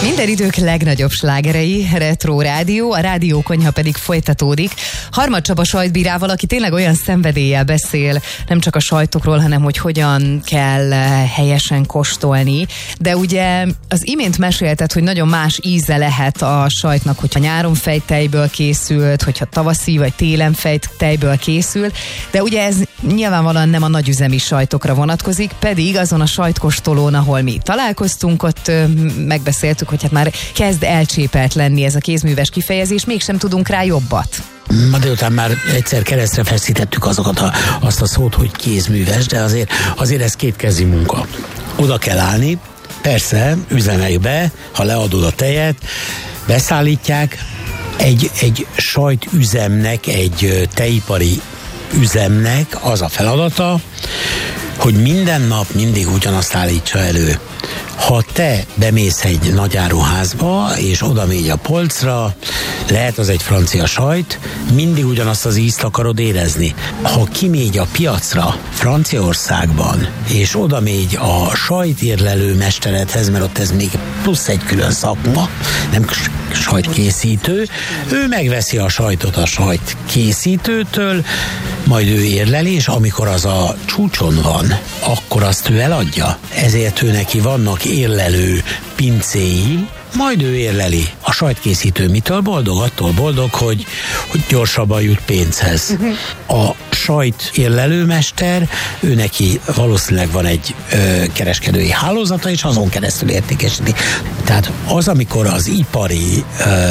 Minden idők legnagyobb slágerei, Retro Rádió, a rádiókonyha pedig folytatódik. Harmad Csaba sajtbírával, aki tényleg olyan szenvedéllyel beszél, nem csak a sajtokról, hanem hogy hogyan kell helyesen kóstolni. De ugye az imént mesélted, hogy nagyon más íze lehet a sajtnak, hogyha nyáron fejtejből készült, hogyha tavaszi vagy télen fejtejből készül, de ugye ez nyilvánvalóan nem a nagyüzemi sajtokra vonatkozik, pedig azon a sajtkóstolón, ahol mi találkoztunk, ott megbeszéltük, hogy hát már kezd elcsépelt lenni ez a kézműves kifejezés, mégsem tudunk rá jobbat. Ma délután már egyszer keresztre feszítettük azt a szót, hogy kézműves, de azért ez kétkezi munka. Oda kell állni, persze, üzemek be, ha leadod a tejet, beszállítják, egy sajtüzemnek, egy tejipari üzemnek az a feladata, hogy minden nap mindig ugyanazt állítsa elő. Ha te bemész egy nagyáruházba, és oda mégy a polcra, lehet az egy francia sajt, mindig ugyanazt az ízt akarod érezni. Ha kimégy a piacra Franciaországban, és oda mégy a sajtérlelő mesteredhez, mert ott ez még plusz egy külön szakma, nem sajtkészítő, ő megveszi a sajtot a sajtkészítőtől, majd ő érleli, és amikor az a csúcson van, akkor azt ő eladja. Ezért ő neki vannak érlelő pincéi, majd ő érleli. A sajtkészítő mitől boldog? Attól boldog, hogy gyorsabban jut pénzhez. A sajt érlelőmester, ő neki valószínűleg van egy kereskedői hálózata, és azon keresztül értékesíti. Tehát az, amikor az ipari,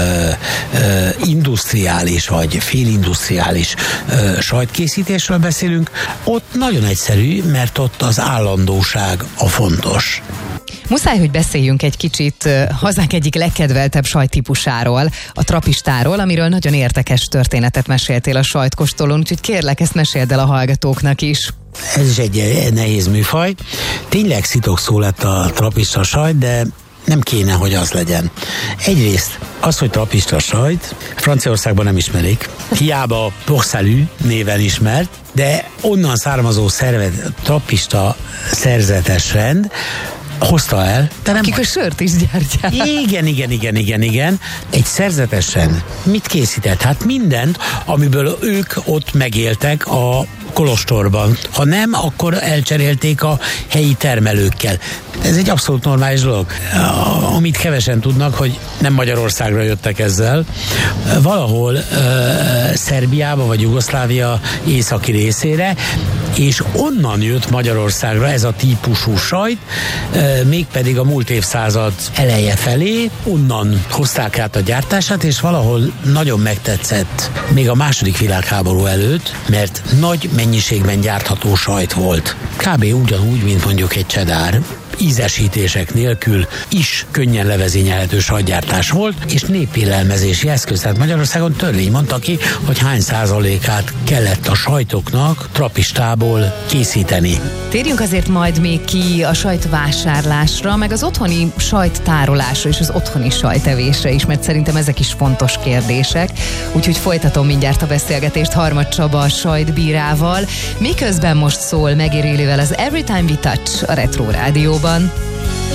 industriális vagy félindustriális sajtkészítésről beszélünk, ott nagyon egyszerű, mert ott az állandóság a fontos. Muszáj, hogy beszéljünk egy kicsit hazánk egyik legkedveltebb sajttípusáról, a trapistáról, amiről nagyon érdekes történetet meséltél a sajtkóstolón, úgyhogy kérlek, ezt meséld el a hallgatóknak is. Ez is egy nehéz műfaj. Tényleg szitokszó lett a trapista sajt, de nem kéne, hogy az legyen. Egyrészt az, hogy trapista sajt, Franciaországban nem ismerik. Hiába Port Salut néven ismert, de onnan származó trapista szerzetes rend hozta el. Akik a sört is gyártják. Igen. Egy szerzetesen mit készített? Hát mindent, amiből ők ott megéltek a kolostorban. Ha nem, akkor elcserélték a helyi termelőkkel. Ez egy abszolút normális dolog. Amit kevesen tudnak, hogy nem Magyarországra jöttek ezzel. Valahol Szerbiába vagy Jugoszlávia északi részére, és onnan jött Magyarországra ez a típusú sajt, mégpedig a múlt évszázad eleje felé, onnan hozták át a gyártását, és valahol nagyon megtetszett még a II. Világháború előtt, mert nagy mennyiségben gyártható sajt volt. Kb. Ugyanúgy, mint mondjuk egy cheddar, ízesítések nélkül is könnyen levezényelhető sajtgyártás volt, és népélelmezési eszköz. Tehát Magyarországon törvény mondta ki, hogy hány százalékát kellett a sajtoknak trapistából készíteni. Térjünk azért majd még ki a sajtvásárlásra, meg az otthoni sajttárolásra és az otthoni sajtevésre is, mert szerintem ezek is fontos kérdések. Úgyhogy folytatom mindjárt a beszélgetést Harmad Csaba sajtbírával, miközben most szól Maggie Reillyvel az Every Time We Touch a Retro Rádióban.